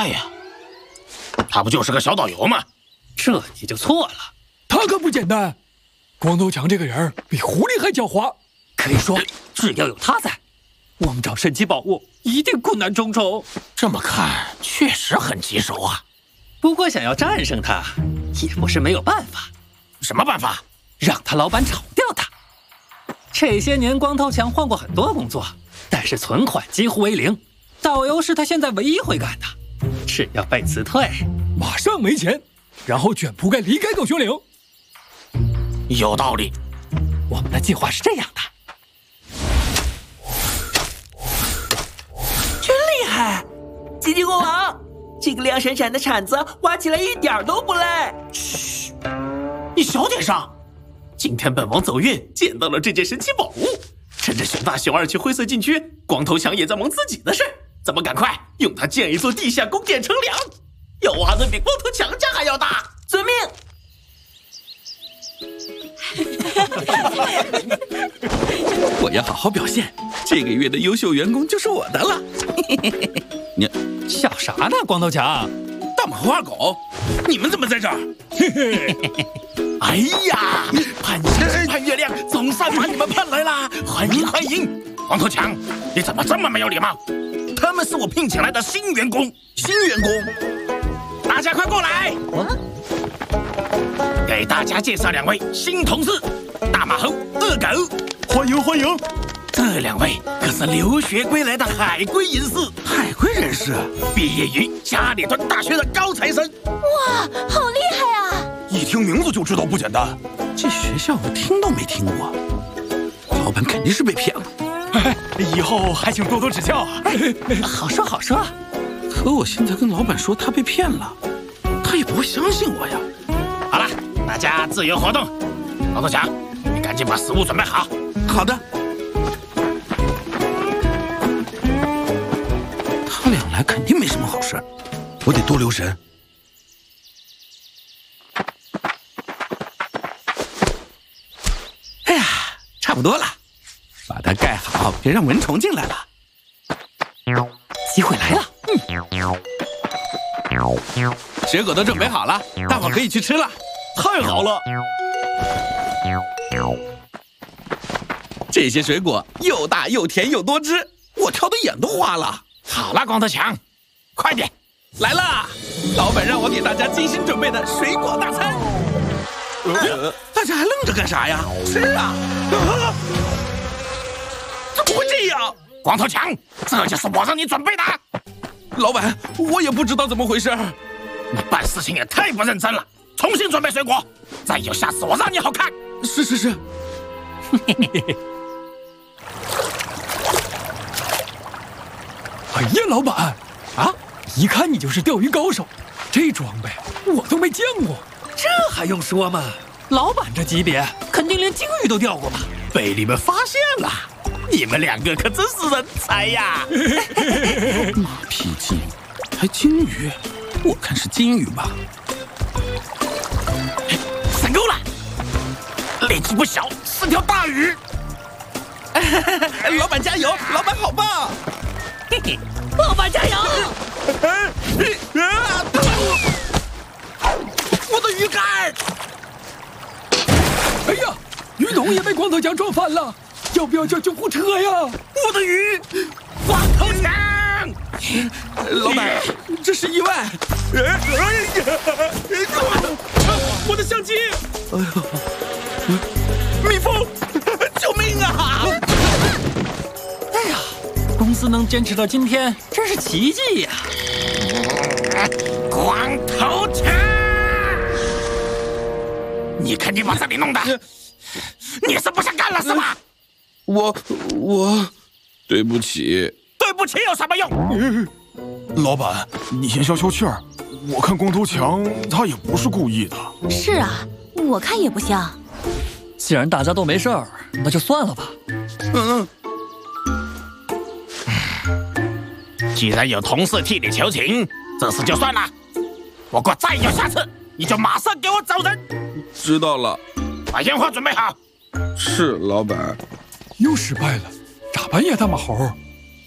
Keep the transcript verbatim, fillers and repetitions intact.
在呀？他不就是个小导游吗？ 这你就错了。 他可不简单，光头强这个人比狐狸还狡猾。 可以说，只要有他在，我们找神奇宝物一定困难重重。 这么看，确实很棘手啊。 不过想要战胜他，也不是没有办法。 什么办法？ 让他老板炒掉他。这些年，光头强换过很多工作，但是存款几乎为零。导游是他现在唯一会干的，只要被辞退， 马上没钱，然后卷铺盖离开狗熊岭。 有道理。 我们的计划是这样的。 真厉害！基地国王，这个亮闪闪的铲子挖起来一点都不累。 嘘，你小点声。今天本王走运捡到了这件神奇宝物，趁着熊大熊二去灰色禁区，光头强也在忙自己的事，咱们赶快用它建一座地下宫殿城梁，要挖的比光头强家还要大。 遵命。 我要好好表现，这个月的优秀员工就是我的了。 你笑啥呢，光头强？ 大马和二狗，你们怎么在这儿？ 哎呀，盼星盼月亮，总算把你们盼来啦！欢迎欢迎！光头强，你怎么这么没有礼貌？他们是我聘请来的新员工， 新员工， 大家快过来！给大家介绍两位新同事，大马猴、恶狗。 欢迎欢迎！ 这两位可是留学归来的海归人士， 海归人士， 毕业于加里顿大学的高材生。 哇，好厉害啊！ 一听名字就知道不简单。 这学校我听都没听过，老板肯定是被骗了。 以后还请多多指教啊！ 好说好说。 可我现在跟老板说他被骗了，他也不会相信我呀。 好了，大家自由活动。光头强，你赶紧把食物准备好。 好的。他俩来肯定没什么好事，我得多留神。哎呀，差不多了，把它盖好，别让蚊虫进来了。 机会来了。 嗯，水果都准备好了，大伙可以去吃了。 太好了！ 这些水果又大又甜又多汁，我挑的眼都花了。 好了，光头强，快点来啦！老板让我给大家精心准备的水果大餐。呃、大家还愣着干啥呀？吃啊！啊怎么会这样？ 光头强，这就是我让你准备的。 老板，我也不知道怎么回事。 你办事情也太不认真了，重新准备水果，再有下次我让你好看。 是是是。 哎呀，老板啊，一看你就是钓鱼高手，这装备我都没见过。 这还用说吗？老板这级别，肯定连鲸鱼都钓过吧？ 被你们发现了，你们两个可真是人才呀！ 马屁精，还鲸鱼？我看是金鱼吧。 上钩了，力气不小，是条大鱼。 老板加油！老板好棒！ 嘿嘿，老板加油！ 我的鱼竿！ 哎呀，鱼桶也被光头强撞翻了，要不要叫救护车呀？ 我的鱼，光头强！ 老板，这是意外。 我的相机！ 哎呦，蜜蜂！救命啊！ 哎呀，公司能坚持到今天，真是奇迹呀！ 光头强，你肯定把这里弄的，你是不想干了是吧？ 我我，对不起。 对不起有什么用？ 老板，你先消消气儿。我看光头强他也不是故意的。 是啊，我看也不像。 既然大家都没事儿，那就算了吧。 嗯嗯。既然有同事替你求情，这事就算了。不过再有下次，你就马上给我走人。 知道了。 把烟花准备好。 是，老板。 又失败了，咋办呀，大马猴？